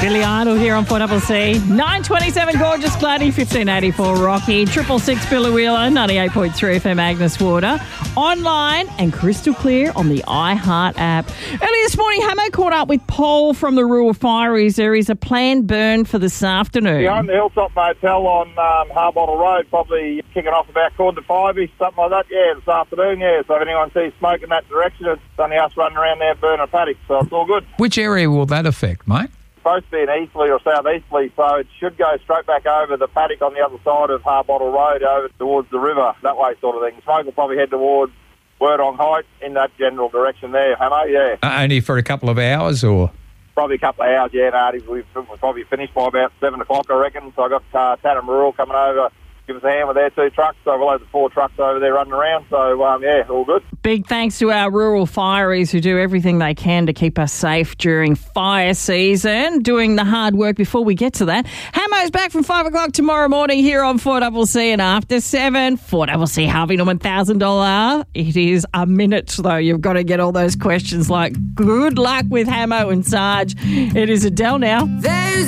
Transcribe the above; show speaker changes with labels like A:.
A: Billy Idol here on 4CC. 927 Gorgeous Gladdy, 1584 Rocky, 666 Billy Wheeler, 98.3 FM Agnes Water, online and crystal clear on the iHeart app. Early this morning, Hamo caught up with Paul from the Rural Fireys. There is a planned burn for this afternoon.
B: Yeah, on the Hilltop Motel on Harbottle Road, probably kicking off about 4:45, something like that, this afternoon, So if anyone sees smoke in that direction, it's only us running around there burning a paddock, so it's all good.
C: Which area will that affect, mate?
B: Supposed to be an easterly or southeasterly, so it should go straight back over the paddock on the other side of Harbottle Road over towards the river, that way sort of thing. Smoke will probably head towards Wordong Heights in that general direction there, Hamo,
C: Only for a couple of hours, or...?
B: Probably a couple of hours, We'll probably finished by about 7 o'clock, I reckon. So I got Tatum Rural coming over, give us a hand with their 2 trucks. So we'll have the 4 trucks over there running around. So, all good.
A: Big thanks to our Rural Fireys who do everything they can to keep us safe during fire season, doing the hard work before we get to that. Hamo's back from 5 o'clock tomorrow morning here on 4CC, and after 7, 4CC Harvey Norman $1,000. It is a minute, though. You've got to get all those questions like good luck with Hamo and Sarge. It is Adele now.